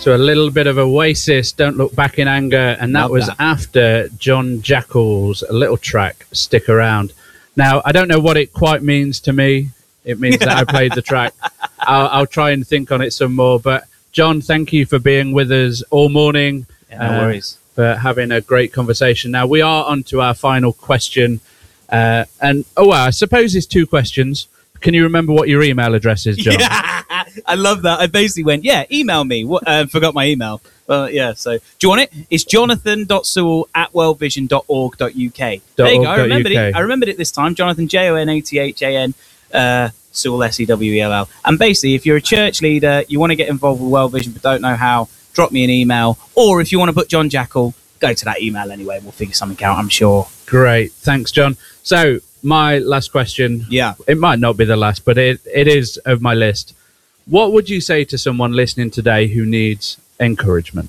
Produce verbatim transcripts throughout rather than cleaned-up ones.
So a little bit of Oasis, Don't Look Back in Anger, and that Love was that. after John Jackal's little track, Stick Around. Now, I don't know what it quite means to me. It means that I played the track. I'll, I'll try and think on it some more. But, John, thank you for being with us all morning. Yeah, no uh, worries. For having a great conversation. Now, we are on to our final question. Uh, and, oh, well, I suppose it's two questions. Can you remember what your email address is, John? Yeah, I love that. I basically went, yeah, email me. What? Uh, forgot my email. Well, yeah, so do you want it? It's jonathan dot sewell at world vision dot org dot U K. There you go. I remembered it. I remembered it this time. Jonathan, J O N A T H A N, uh, Sewell, S E W E L L. And basically, if you're a church leader, you want to get involved with World Vision but don't know how, drop me an email. Or if you want to put John Jackal, go to that email anyway. We'll figure something out, I'm sure. Great. Thanks, John. So, my last question. Yeah. It might not be the last, but it, it is of my list. What would you say to someone listening today who needs encouragement?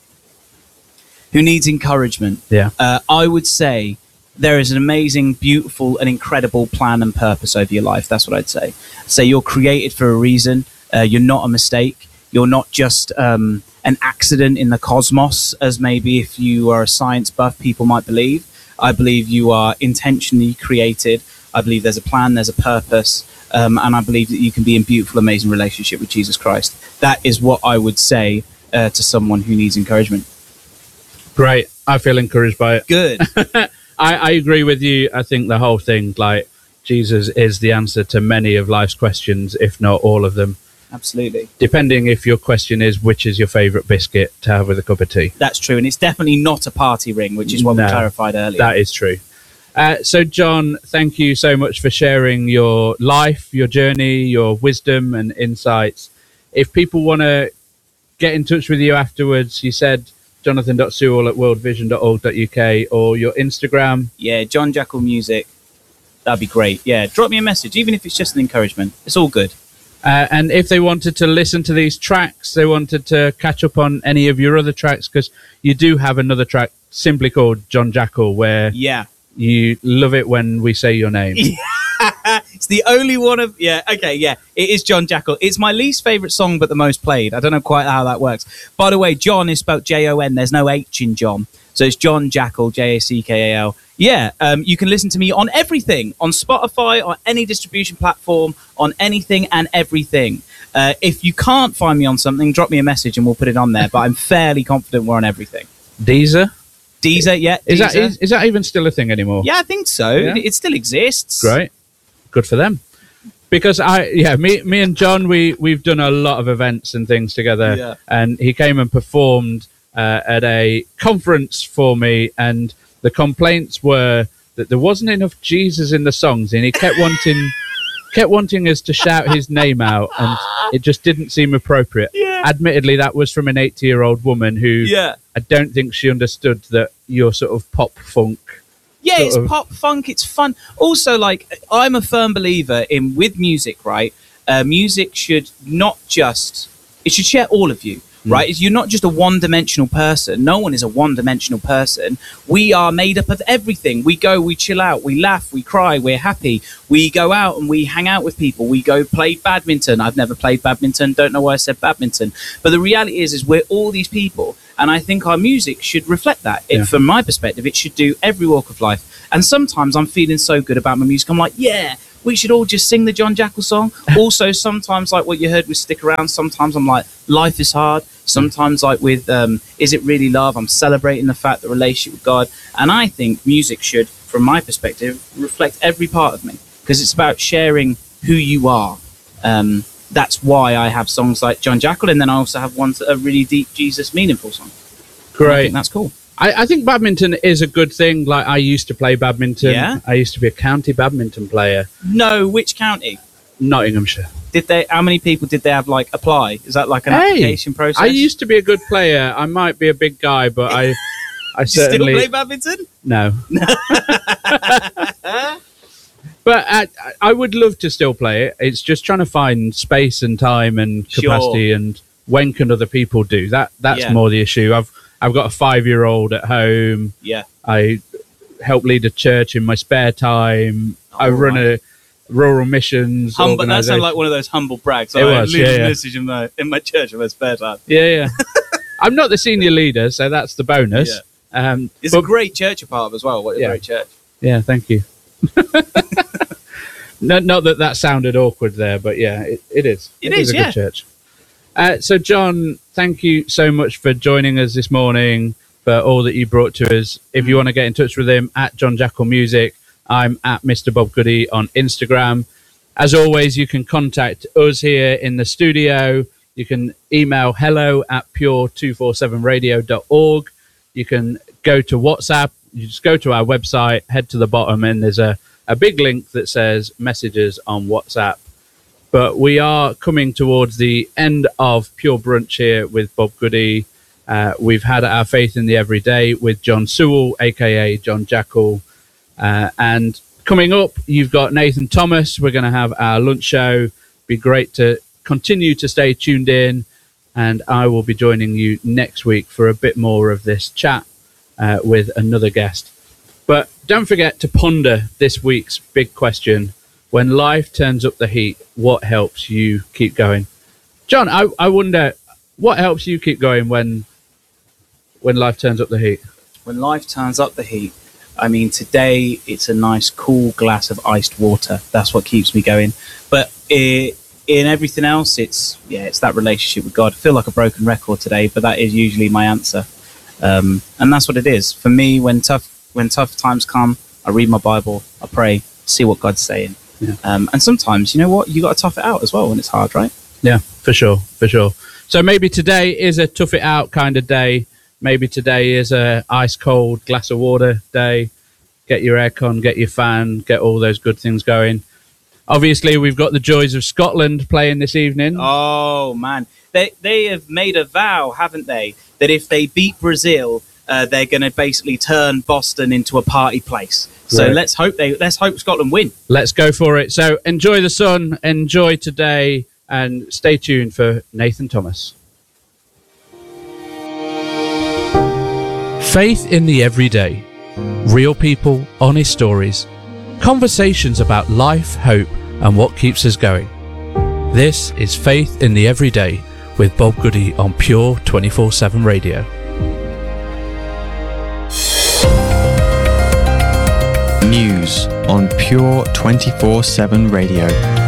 Who needs encouragement? Yeah. Uh, I would say there is an amazing, beautiful, and incredible plan and purpose over your life. That's what I'd say. Say you're created for a reason. Uh, you're not a mistake. You're not just um, an accident in the cosmos, as maybe if you are a science buff, people might believe. I believe you are intentionally created. I believe there's a plan, there's a purpose, um, and I believe that you can be in beautiful, amazing relationship with Jesus Christ. That is what I would say uh, to someone who needs encouragement. Great. I feel encouraged by it. Good. I, I agree with you. I think the whole thing, like, Jesus is the answer to many of life's questions, if not all of them. Absolutely. Depending if your question is, which is your favourite biscuit to have with a cup of tea? That's true, and it's definitely not a party ring, which is what No, we clarified earlier. That is true. Uh, so, John, thank you so much for sharing your life, your journey, your wisdom and insights. If people want to get in touch with you afterwards, you said jonathan dot sewell at world vision dot org dot U K or your Instagram. Yeah, John Jackal Music. That'd be great. Yeah, drop me a message, even if it's just an encouragement. It's all good. Uh, and if they wanted to listen to these tracks, they wanted to catch up on any of your other tracks, because you do have another track simply called John Jackal, where Yeah. you love it when we say your name. It's the only one of... Yeah, okay, yeah. It is John Jackal. It's my least favourite song, but the most played. I don't know quite how that works. By the way, John is spelled J O N. There's no H in John. So it's John Jackal, J A C K A L. Yeah, um, you can listen to me on everything, on Spotify, on any distribution platform, on anything and everything. Uh, if you can't find me on something, drop me a message and we'll put it on there. But I'm fairly confident we're on everything. Deezer? Deezer, yeah. Is Deezer. that is, is that even still a thing anymore? Yeah, I think so. Yeah. It, it still exists. Great. Good for them. Because I, yeah, me, me and John, we we've done a lot of events and things together. Yeah. And he came and performed uh, at a conference for me, and the complaints were that there wasn't enough Jesus in the songs, and he kept wanting, kept wanting us to shout his name out, and it just didn't seem appropriate. Yeah. Admittedly, that was from an eighty-year-old woman who Yeah. I don't think she understood that you're sort of pop funk. Yeah, sort it's of- pop funk. It's fun. Also, like, I'm a firm believer in with music, right? Uh, music should not just, it should share all of you, right? It's- You're not just a one-dimensional person. No one is a one-dimensional person. We are made up of everything. We go, we chill out, we laugh, we cry, we're happy. We go out and we hang out with people. We go play badminton. I've never played badminton. Don't know why I said badminton. But the reality is, is we're all these people. And I think our music should reflect that. It, Yeah. From my perspective, it should do every walk of life. And sometimes I'm feeling so good about my music. I'm like, yeah, we should all just sing the John Jackal song. Also, sometimes, like what you heard with Stick Around, sometimes I'm like, life is hard. Sometimes, like with um, Is It Really Love, I'm celebrating the fact, the relationship with God. And I think music should, from my perspective, reflect every part of me. Because it's about sharing who you are. Um, that's why I have songs like John Jackal, and then I also have ones that are really deep, Jesus, meaningful songs. I Great. think that's cool. I, I think badminton is a good thing. Like, I used to play badminton. Yeah? I used to be a county badminton player. No, which county? Nottinghamshire. Did they? How many people did they have like apply? Is that like an Hey, application process? I used to be a good player. I might be a big guy, but I, I You still certainly play badminton? no. But I, I would love to still play it. It's just trying to find space and time and Sure. capacity, and when can other people do that? That's Yeah. more the issue. I've I've got a five-year-old at home. Yeah. I help lead a church in my spare time. I Oh, run right. a rural missions. Humble. That sounded organisation. like one of those humble brags. It I was, lead yeah, a yeah. message in my in my church in my spare time. Yeah, yeah. I'm not the senior leader, so that's the bonus. Yeah. Um, it's but, a great church you're part of as well. What a Yeah. great church. Yeah, thank you. no, not that that sounded awkward there, but yeah, it, it is. It it is, is a yeah. good church. Uh, so, John, thank you so much for joining us this morning, for all that you brought to us. If you want to get in touch with him, at John Jackal Music, I'm at Mister Bob Goody on Instagram. As always, you can contact us here in the studio. You can email hello at pure two forty-seven radio dot org. You can go to WhatsApp. You just go to our website, head to the bottom, and there's a, a big link that says messages on WhatsApp. But we are coming towards the end of Pure Brunch here with Bob Goody. Uh, we've had our Faith in the Everyday with John Sewell, a k a. John Jackal. Uh, and coming up, you've got Nathan Thomas. We're going to have our lunch show. Be great to continue to stay tuned in. And I will be joining you next week for a bit more of this chat uh, with another guest. But don't forget to ponder this week's big question. When life turns up the heat, what helps you keep going? John, I, I wonder, what helps you keep going when when life turns up the heat? When life turns up the heat, I mean, today it's a nice cool glass of iced water. That's what keeps me going. But it, in everything else, it's yeah, it's that relationship with God. I feel like a broken record today, but that is usually my answer. Um, and that's what it is. For me, when tough when tough times come, I read my Bible, I pray, see what God's saying. Yeah. Um, and sometimes, you know what, you got to tough it out as well when it's hard, right? Yeah, for sure, for sure. So maybe today is a tough it out kind of day. Maybe today is a ice cold glass of water day. Get your aircon, get your fan, get all those good things going. Obviously, we've got the Joys of Scotland playing this evening. Oh, man. They they have made a vow, haven't they, that if they beat Brazil, uh, they're going to basically turn Boston into a party place. So Right. let's hope they let's hope Scotland win. Let's go for it. So enjoy the sun, enjoy today, and stay tuned for Nathan Thomas. Faith in the Everyday. Real people, honest stories. Conversations about life, hope, and what keeps us going. This is Faith in the Everyday with Bob Goody on Pure twenty-four seven Radio. News on Pure twenty-four seven Radio.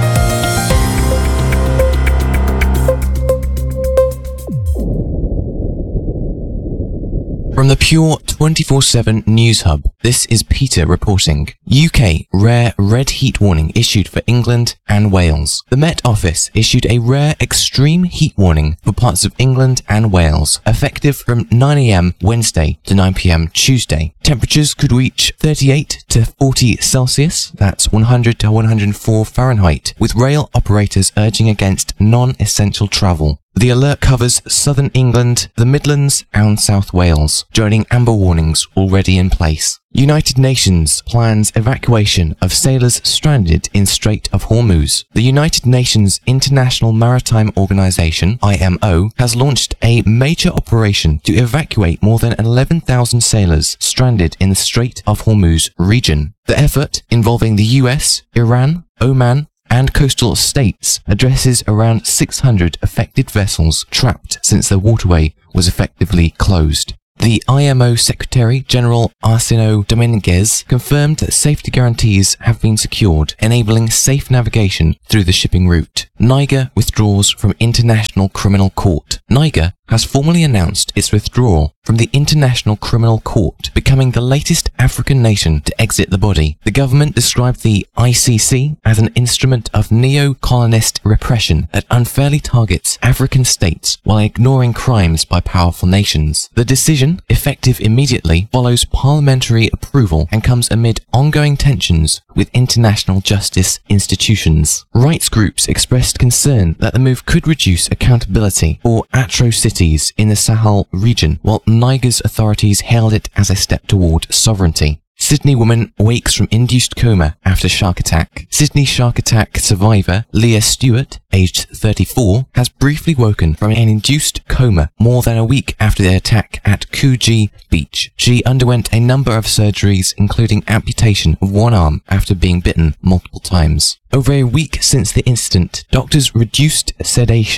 From the Pure twenty-four seven News Hub, this is Peter reporting. U K rare red heat warning issued for England and Wales. The Met Office issued a rare extreme heat warning for parts of England and Wales, effective from nine a m Wednesday to nine p m Tuesday. Temperatures could reach thirty-eight to forty Celsius, that's one hundred to one hundred four Fahrenheit, with rail operators urging against non-essential travel. The alert covers southern England, the Midlands and South Wales, joining amber warnings already in place. United Nations plans evacuation of sailors stranded in Strait of Hormuz. The United Nations International Maritime Organization, I M O, has launched a major operation to evacuate more than eleven thousand sailors stranded in the Strait of Hormuz region. The effort, involving the U S, Iran, Oman, and coastal states, addresses around six hundred affected vessels trapped since the waterway was effectively closed. The I M O Secretary-General Arsino Dominguez confirmed that safety guarantees have been secured, enabling safe navigation through the shipping route. Niger withdraws from International Criminal Court. Niger has formally announced its withdrawal from the International Criminal Court, becoming the latest African nation to exit the body. The government described the I C C as an instrument of neo-colonist repression that unfairly targets African states while ignoring crimes by powerful nations. The decision, effective immediately, follows parliamentary approval and comes amid ongoing tensions with international justice institutions. Rights groups expressed concern that the move could reduce accountability for atrocities in the Sahel region, while Niger's authorities hailed it as a step toward sovereignty. Sydney woman wakes from induced coma after shark attack. Sydney shark attack survivor Leah Stewart, aged thirty-four, has briefly woken from an induced coma more than a week after the attack at Coogee Beach. She underwent a number of surgeries, including amputation of one arm after being bitten multiple times. Over a week since the incident, doctors reduced sedation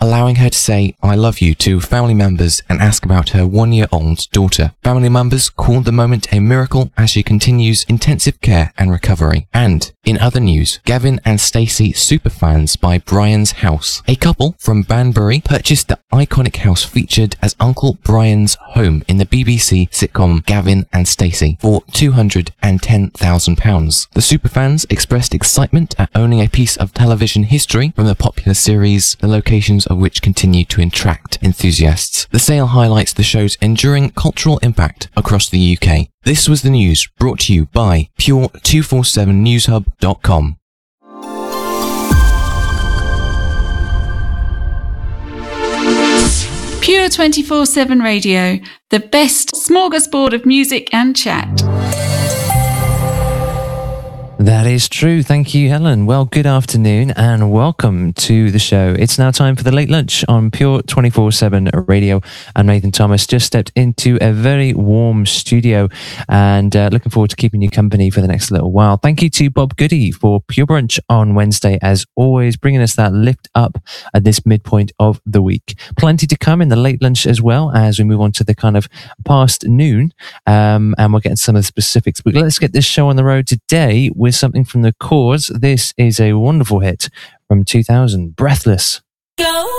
allowing her to say I love you to family members and ask about her one-year-old daughter. Family members called the moment a miracle as she continues intensive care and recovery. And in other news, Gavin and Stacey superfans buy Brian's house. A couple from Banbury purchased the iconic house featured as Uncle Brian's home in the B B C sitcom Gavin and Stacey for two hundred ten thousand pounds. The superfans expressed excitement at owning a piece of television history from the popular series, the locations of which continue to attract enthusiasts. The sale highlights the show's enduring cultural impact across the U K. This was the news brought to you by pure two forty-seven news hub dot com. Pure twenty-four seven Radio, the best smorgasbord of music and chat. That is true. Thank you, Helen. Well, good afternoon and welcome to the show. It's now time for the late lunch on Pure twenty-four seven Radio. I'm Nathan Thomas, just stepped into a very warm studio and uh, looking forward to keeping you company for the next little while. Thank you to Bob Goody for Pure Brunch on Wednesday, as always, bringing us that lift up at this midpoint of the week. Plenty to come in the late lunch as well as we move on to the kind of past noon, um, and we'll get into some of the specifics. But let's get this show on the road today with something from the Chords. This is a wonderful hit from two thousand, Breathless. Go.